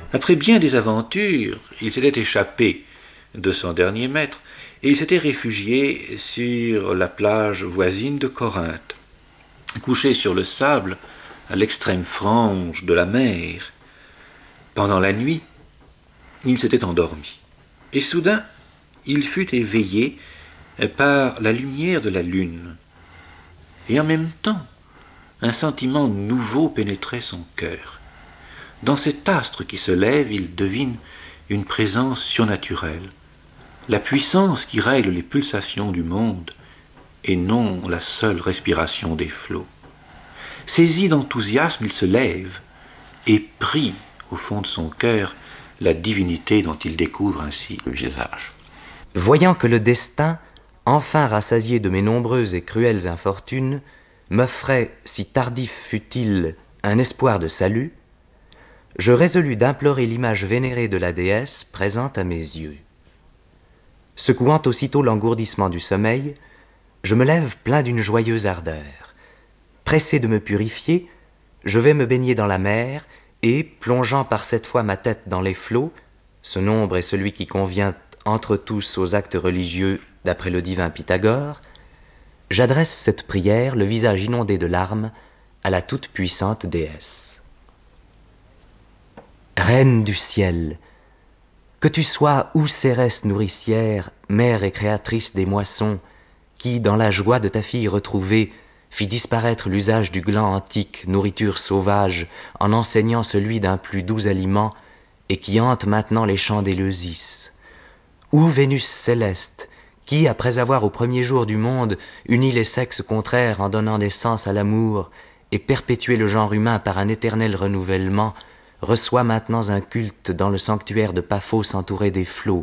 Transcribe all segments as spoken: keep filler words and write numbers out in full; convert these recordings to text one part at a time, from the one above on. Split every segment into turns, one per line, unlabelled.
Après bien des aventures, il s'était échappé de son dernier maître et il s'était réfugié sur la plage voisine de Corinthe. Couché sur le sable, à l'extrême frange de la mer, pendant la nuit, il s'était endormi. Et soudain, il fut éveillé par la lumière de la lune. Et en même temps, un sentiment nouveau pénétrait son cœur. Dans cet astre qui se lève, il devine une présence surnaturelle, la puissance qui règle les pulsations du monde et non la seule respiration des flots. Saisi d'enthousiasme, il se lève et prie au fond de son cœur la divinité dont il découvre ainsi le visage.
Voyant que le destin, enfin rassasié de mes nombreuses et cruelles infortunes, m'offrait, si tardif fut-il, un espoir de salut, je résolus d'implorer l'image vénérée de la déesse présente à mes yeux. Secouant aussitôt l'engourdissement du sommeil, je me lève plein d'une joyeuse ardeur. Pressé de me purifier, je vais me baigner dans la mer et, plongeant par cette fois ma tête dans les flots, ce nombre est celui qui convient entre tous aux actes religieux d'après le divin Pythagore, j'adresse cette prière, le visage inondé de larmes, à la toute-puissante déesse. Reine du ciel, que tu sois ou Cérès nourricière, mère et créatrice des moissons, qui, dans la joie de ta fille retrouvée, fit disparaître l'usage du gland antique, nourriture sauvage, en enseignant celui d'un plus doux aliment, et qui hante maintenant les champs d'Éleusis. Ou Vénus céleste, qui, après avoir au premier jour du monde uni les sexes contraires en donnant naissance à l'amour et perpétué le genre humain par un éternel renouvellement, reçoit maintenant un culte dans le sanctuaire de Paphos entouré des flots.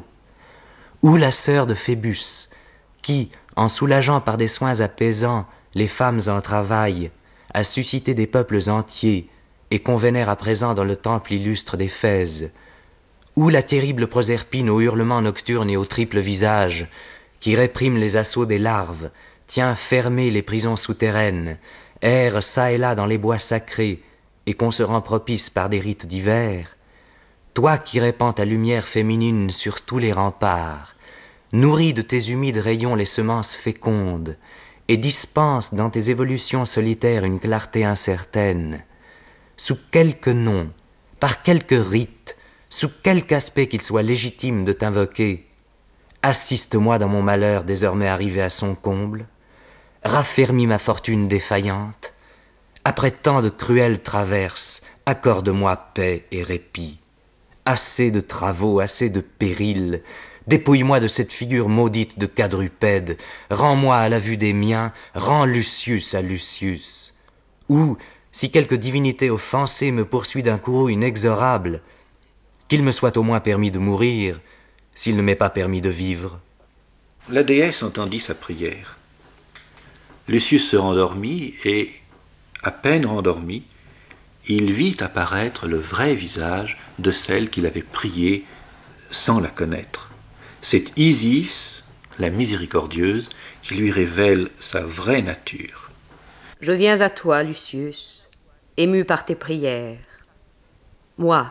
Ou la sœur de Phébus, qui, en soulageant par des soins apaisants les femmes en travail, a suscité des peuples entiers et qu'on vénère à présent dans le temple illustre d'Éphèse. Ou la terrible Proserpine aux hurlements nocturnes et au triple visage, qui réprime les assauts des larves, tient fermées les prisons souterraines, erre çà et là dans les bois sacrés, et qu'on se rend propice par des rites divers, toi qui répands ta lumière féminine sur tous les remparts, nourris de tes humides rayons les semences fécondes, et dispense dans tes évolutions solitaires une clarté incertaine, sous quelque nom, par quelque rite, sous quelque aspect qu'il soit légitime de t'invoquer, assiste-moi dans mon malheur désormais arrivé à son comble, raffermis ma fortune défaillante, après tant de cruelles traverses, accorde-moi paix et répit. Assez de travaux, assez de périls, dépouille-moi de cette figure maudite de quadrupède, rends-moi à la vue des miens, rends Lucius à Lucius. Ou, si quelque divinité offensée me poursuit d'un courroux inexorable, qu'il me soit au moins permis de mourir, s'il ne m'est pas permis de vivre.
La déesse entendit sa prière. Lucius se rendormit et, à peine rendormi, il vit apparaître le vrai visage de celle qu'il avait priée sans la connaître. C'est Isis, la miséricordieuse, qui lui révèle sa vraie nature.
Je viens à toi, Lucius, ému par tes prières. Moi,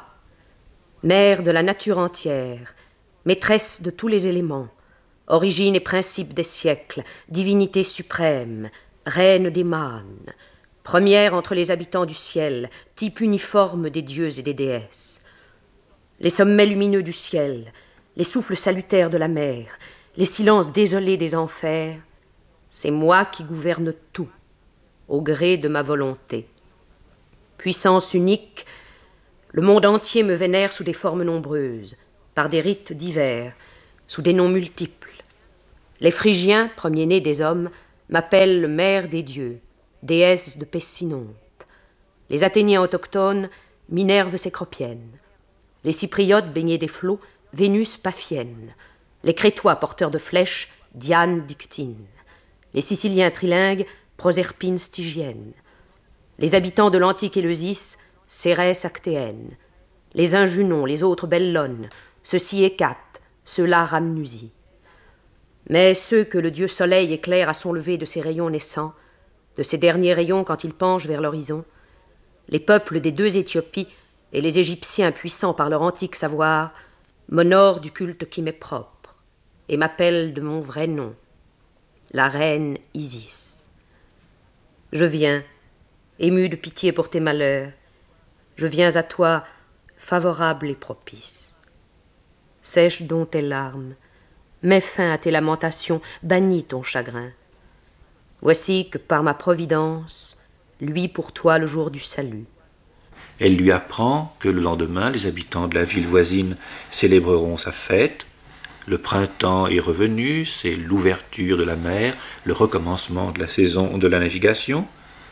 mère de la nature entière, maîtresse de tous les éléments, origine et principe des siècles, divinité suprême, reine des mânes, première entre les habitants du ciel, type uniforme des dieux et des déesses. Les sommets lumineux du ciel, les souffles salutaires de la mer, les silences désolés des enfers, c'est moi qui gouverne tout, au gré de ma volonté. Puissance unique, le monde entier me vénère sous des formes nombreuses, par des rites divers, sous des noms multiples. Les Phrygiens, premiers-nés des hommes, m'appellent mère des dieux, déesse de paix sinonte. Les Athéniens autochtones, Minerve cécropienne. Les Cypriotes, baignés des flots, Vénus paphienne. Les Crétois, porteurs de flèches, Diane dictine. Les Siciliens trilingues, Proserpine stygienne. Les habitants de l'antique Éleusis, Cérès actéenne. Les uns Junon, les autres Bellone, ceux-ci Hécate, ceux-là Rhamnusie. Mais ceux que le dieu soleil éclaire à son lever de ses rayons naissants, de ses derniers rayons quand il penche vers l'horizon, les peuples des deux Éthiopies et les Égyptiens, puissants par leur antique savoir, m'honorent du culte qui m'est propre et m'appellent de mon vrai nom, la reine Isis. Je viens, ému de pitié pour tes malheurs, je viens à toi, favorable et propice. Sèche donc tes larmes, mets fin à tes lamentations, bannis ton chagrin. Voici que par ma providence, luit pour toi le jour du salut.
Elle lui apprend que le lendemain, les habitants de la ville voisine célébreront sa fête. Le printemps est revenu, c'est l'ouverture de la mer, le recommencement de la saison de la navigation.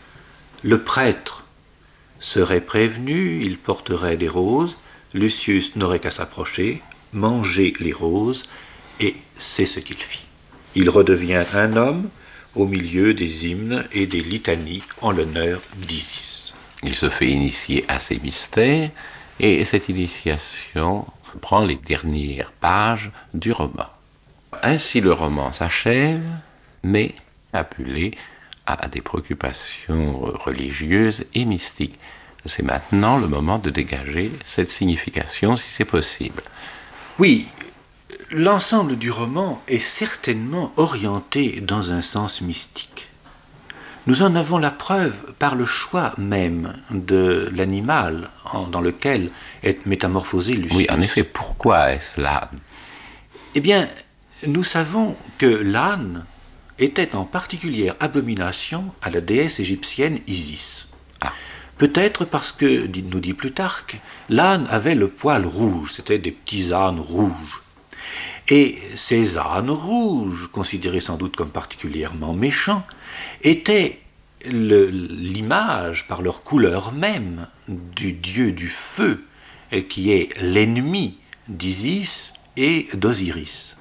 Le prêtre serait prévenu, il porterait des roses, Lucius n'aurait qu'à s'approcher, manger les roses, et c'est ce qu'il fit. Il redevient un homme au milieu des hymnes et des litanies en l'honneur d'Isis.
Il se fait initier à ces mystères, et cette initiation prend les dernières pages du roman. Ainsi le roman s'achève, mais Apulée a des préoccupations religieuses et mystiques. C'est maintenant le moment de dégager cette signification, si c'est possible.
Oui, l'ensemble du roman est certainement orienté dans un sens mystique. Nous en avons la preuve par le choix même de l'animal dans lequel est métamorphosé Lucius.
Oui, en effet, pourquoi est-ce l'âne ?
Eh bien, nous savons que l'âne était en particulière abomination à la déesse égyptienne Isis.
Ah.
Peut-être parce que, nous dit Plutarque, l'âne avait le poil rouge, c'était des petits ânes rouges. Et ces ânes rouges, considérés sans doute comme particulièrement méchants, étaient le, l'image, par leur couleur même, du dieu du feu, qui est l'ennemi d'Isis et d'Osiris.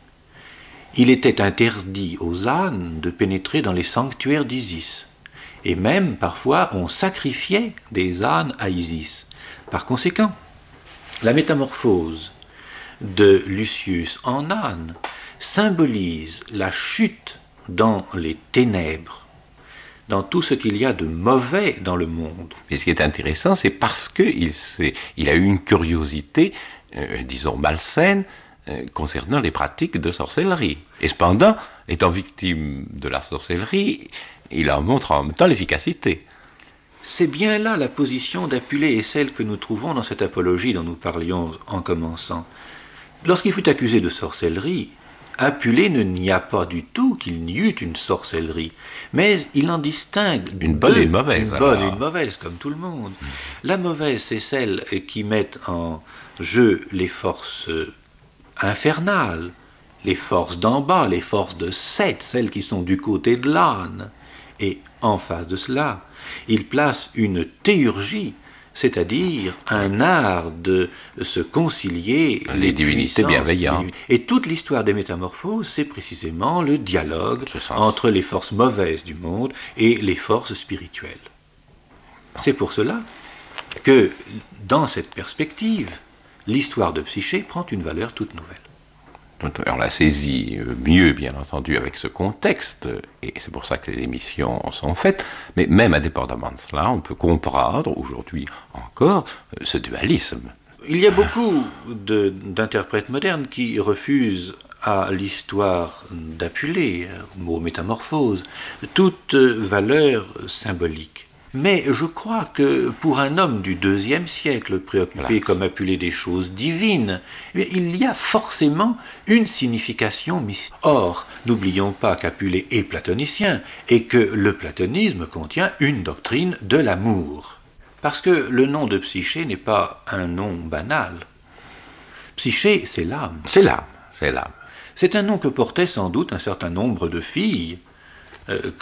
Il était interdit aux ânes de pénétrer dans les sanctuaires d'Isis, et même parfois on sacrifiait des ânes à Isis. Par conséquent, la métamorphose de Lucius en âne symbolise la chute dans les ténèbres, dans tout ce qu'il y a de mauvais dans le monde.
Mais ce qui est intéressant, c'est parce qu'il il a eu une curiosité, euh, disons, malsaine, euh, concernant les pratiques de sorcellerie. Et cependant, étant victime de la sorcellerie, il en montre en même temps l'efficacité.
C'est bien là la position d'Apulée et celle que nous trouvons dans cette apologie dont nous parlions en commençant. Lorsqu'il fut accusé de sorcellerie, Apulée ne nia pas du tout qu'il n'y eût une sorcellerie, mais il en distingue
une bonne
deux,
et une mauvaise.
Une bonne
alors.
et une mauvaise, comme tout le monde. Mmh. La mauvaise, c'est celle qui met en jeu les forces infernales, les forces d'en bas, les forces de Seth, celles qui sont du côté de l'âne. Et en face de cela, il place une théurgie, c'est-à-dire un art de se concilier
les, les divinités bienveillantes.
Et toute l'histoire des métamorphoses, c'est précisément le dialogue entre les forces mauvaises du monde et les forces spirituelles. C'est pour cela que, dans cette perspective, l'histoire de Psyché prend une valeur toute nouvelle.
On l'a saisi mieux, bien entendu, avec ce contexte, et c'est pour ça que les émissions sont faites, mais même indépendamment de cela, on peut comprendre, aujourd'hui encore, ce dualisme.
Il y a beaucoup de, d'interprètes modernes qui refusent à l'histoire d'Apulée, aux métamorphoses, toute valeur symbolique. Mais je crois que pour un homme du deuxième siècle, préoccupé voilà. comme Apulée des choses divines, il y a forcément une signification mystique. Or, n'oublions pas qu'Apulée est platonicien et que le platonisme contient une doctrine de l'amour. Parce que le nom de Psyché n'est pas un nom banal. Psyché, c'est l'âme.
C'est l'âme, c'est l'âme.
C'est un nom que portaient sans doute un certain nombre de filles, euh,